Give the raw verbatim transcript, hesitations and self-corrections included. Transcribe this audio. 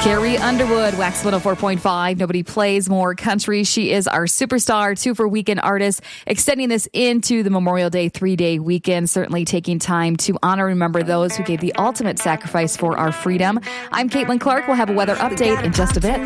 Carrie Underwood, Wax one oh four point five. Nobody plays more country. She is our superstar, two for weekend artist, extending this into the Memorial Day three-day weekend, certainly taking time to honor and remember those who gave the ultimate sacrifice for our freedom. I'm Caitlin Clark. We'll have a weather update in just a bit.